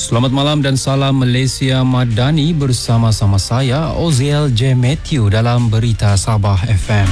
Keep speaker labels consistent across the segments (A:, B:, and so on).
A: Selamat malam dan salam Malaysia Madani bersama-sama saya Oziel J. Matthew dalam Berita Sabah FM.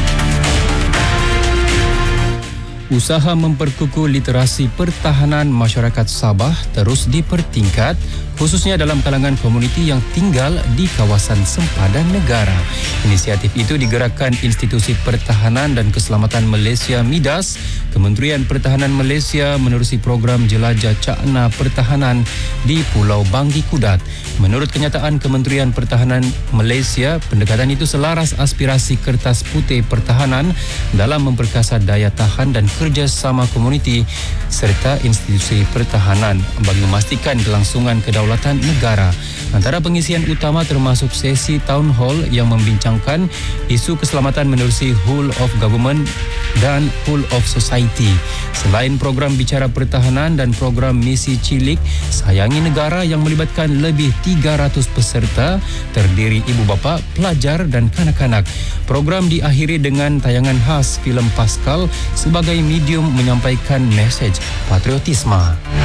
A: Usaha memperkukuh literasi pertahanan masyarakat Sabah terus dipertingkat, khususnya dalam kalangan komuniti yang tinggal di kawasan sempadan negara. Inisiatif itu digerakkan Institusi Pertahanan dan Keselamatan Malaysia MIDAS, Kementerian Pertahanan Malaysia menerusi program Jelajah Cakna Pertahanan di Pulau Banggi Kudat. Menurut kenyataan Kementerian Pertahanan Malaysia, pendekatan itu selaras aspirasi Kertas Putih Pertahanan dalam memperkasa daya tahan dan kerjasama komuniti serta institusi pertahanan bagi memastikan kelangsungan kedaulatan negara. Antara pengisian utama termasuk sesi town hall yang membincangkan isu keselamatan menerusi whole of government dan whole of society. Selain program bicara pertahanan dan program misi cilik sayangi negara yang melibatkan lebih 300 peserta terdiri ibu bapa, pelajar dan kanak-kanak. Program diakhiri dengan tayangan khas filem Pascal sebagai medium menyampaikan mesej patriotisme.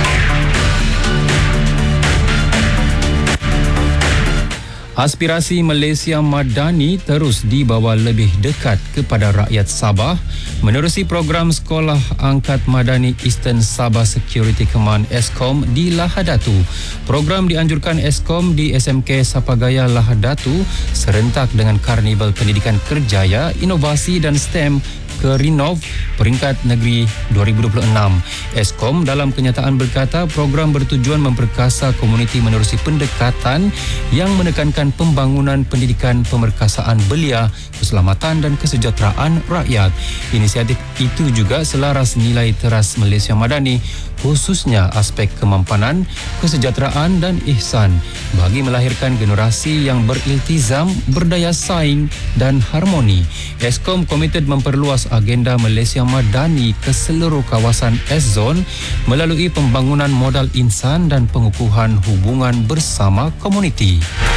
A: Aspirasi Malaysia Madani terus dibawa lebih dekat kepada rakyat Sabah menerusi program Sekolah Angkat Madani Eastern Sabah Security Command ESCOM di Lahadatu. Program dianjurkan ESCOM di SMK Sapagaya Lahadatu serentak dengan Karnival Pendidikan Kerjaya, Inovasi dan STEM ke Renov peringkat negeri 2026. ESCOM dalam kenyataan berkata program bertujuan memperkasa komuniti menerusi pendekatan yang menekankan pembangunan pendidikan, pemerkasaan belia, keselamatan dan kesejahteraan rakyat. Inisiatif itu juga selaras nilai teras Malaysia Madani, khususnya aspek kemampanan, kesejahteraan dan ihsan bagi melahirkan generasi yang beriltizam, berdaya saing dan harmoni. ESCOM komited memperluas agenda Malaysia Madani ke seluruh kawasan S-Zone melalui pembangunan modal insan dan pengukuhan hubungan bersama komuniti.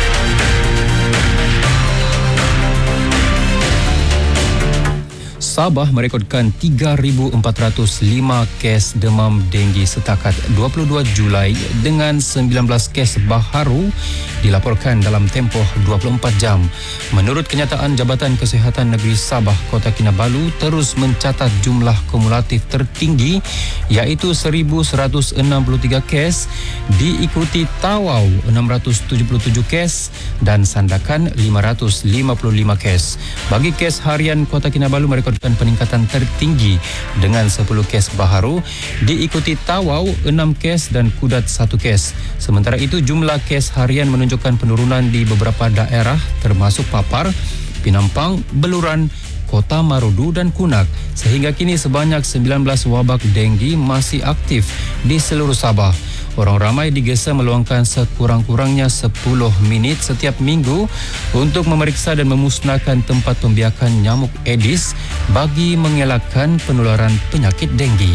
A: Sabah merekodkan 3,405 kes demam denggi setakat 22 Julai dengan 19 kes baharu dilaporkan dalam tempoh 24 jam. Menurut kenyataan Jabatan Kesihatan Negeri Sabah Kota Kinabalu terus mencatat jumlah kumulatif tertinggi iaitu 1,163 kes, diikuti Tawau 677 kes dan Sandakan 555 kes. Bagi kes harian Kota Kinabalu merekodkan peningkatan tertinggi dengan 10 kes baharu, diikuti Tawau 6 kes dan Kudat 1 kes. Sementara itu jumlah kes harian menunjukkan penurunan di beberapa daerah termasuk Papar, Pinampang, Beluran, Kota Marudu dan Kunak. Sehingga kini sebanyak 19 wabak denggi masih aktif di seluruh Sabah. Orang ramai digesa meluangkan sekurang-kurangnya 10 minit setiap minggu untuk memeriksa dan memusnahkan tempat pembiakan nyamuk Aedes bagi mengelakkan penularan penyakit denggi.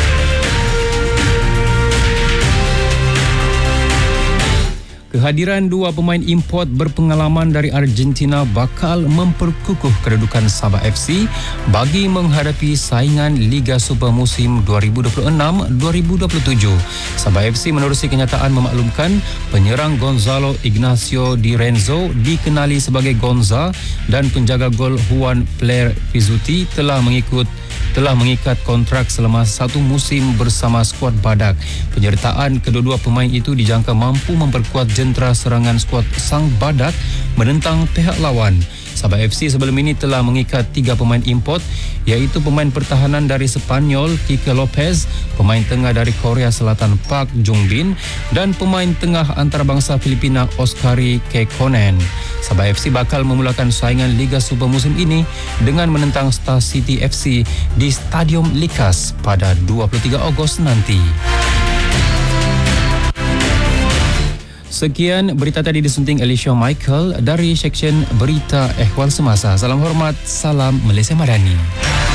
A: Kehadiran dua pemain import berpengalaman dari Argentina bakal memperkukuh kedudukan Sabah FC bagi menghadapi saingan Liga Super musim 2026-2027. Sabah FC menerusi kenyataan memaklumkan penyerang Gonzalo Ignacio Di Renzo dikenali sebagai Gonza dan penjaga gol Juan Player Pizzuti telah mengikat kontrak selama 1 musim bersama skuad Badak. Penyertaan kedua-dua pemain itu dijangka mampu memperkuat jentera serangan skuad Sang Badak menentang pihak lawan. Sabah FC sebelum ini telah mengikat 3 pemain import iaitu pemain pertahanan dari Sepanyol Kike Lopez, pemain tengah dari Korea Selatan Park Jung-bin dan pemain tengah antarabangsa Filipina Oskari Kekkonen. Sabah FC bakal memulakan saingan Liga Super musim ini dengan menentang Star City FC di Stadium Likas pada 23 Ogos nanti. Sekian berita tadi disunting Alicia Michael dari Seksyen Berita Ehwal Semasa. Salam hormat, salam Malaysia Madani.